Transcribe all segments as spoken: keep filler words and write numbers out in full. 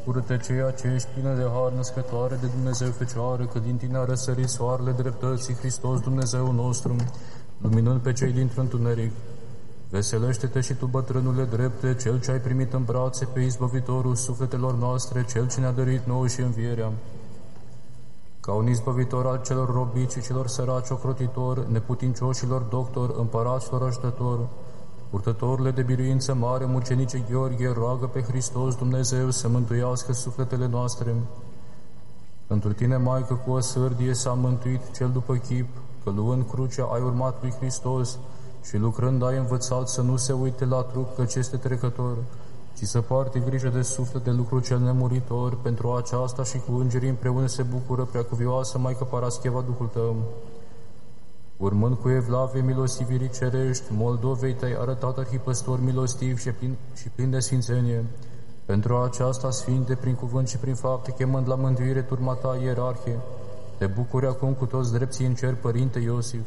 Bucură-te ceea ce ești plină de har, născătoare de Dumnezeu Fecioară, că din tine a răsărit soarele dreptății, Hristos Dumnezeu nostru, luminând pe cei dintr-un întuneric. Veselește-te și tu, bătrânule drepte, cel ce ai primit în brațe pe izbăvitorul sufletelor noastre, cel ce ne-a dăruit nouă și învierea. Ca un izbăvitor al celor robiți și celor săraci ocrotitor, neputincioșilor doctor, împăraților ajutător, purtătorule de biruință mare, mucenice Gheorghe, roagă pe Hristos Dumnezeu să mântuiască sufletele noastre. Întru tine, Maică, cu o sârdie s-a mântuit cel după chip, că luând crucea ai urmat lui Hristos și lucrând ai învățat să nu se uite la trup, căci este trecător, ci să poarte grijă de suflet, de lucru cel nemuritor. Pentru aceasta și cu îngerii împreună se bucură preacuvioasă Maică Parascheva, Duhul tău. Urmând cu evlavie milosivirii cerești, Moldovei te-ai arătat arhipăstor milostiv și plin, și plin de sfințenie. Pentru aceasta, Sfinte, prin cuvânt și prin fapte, chemând la mântuire turma ta ierarhie, te bucuri acum cu toți drepții în cer, Părinte Iosif.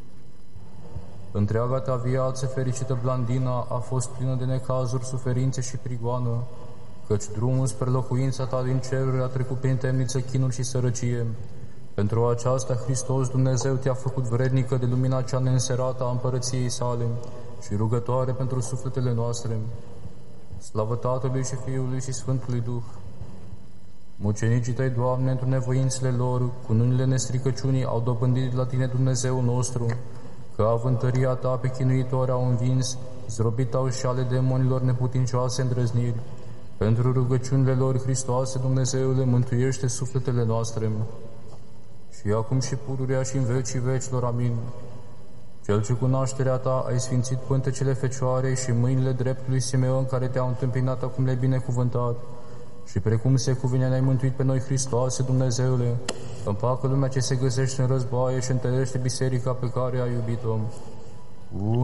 Întreaga ta viață, fericită Blandina, a fost plină de necazuri, suferințe și prigoană, căci drumul spre locuința ta din ceruri a trecut prin temniță, chinuri și sărăcie. Pentru aceasta, Hristos Dumnezeu te-a făcut vrednică de lumina cea neînserată a împărăției sale și rugătoare pentru sufletele noastre. Slavă Tatălui și Fiului și Sfântului Duh! Mucenicii tăi, Doamne, într-o nevoințele lor, cu nunile nestricăciunii, au dobândit la tine, Dumnezeu nostru, că având tăria ta pe chinuitori au învins, zdrobit au și ale demonilor neputincioase îndrăzniri. Pentru rugăciunile lor, Hristoase, Dumnezeule, mântuiește sufletele noastre. Și acum și pururea și în vecii vecilor. Amin. Cel ce cu nașterea ta ai sfințit pântecele Fecioarei și mâinile dreptului Simeon, care te-au întâmpinat, acum le-ai binecuvântat, și precum se cuvine ne-ai mântuit pe noi, Hristoase, Dumnezeule, împacă lumea ce se găsește în războaie și întărește biserica pe care ai iubit-o.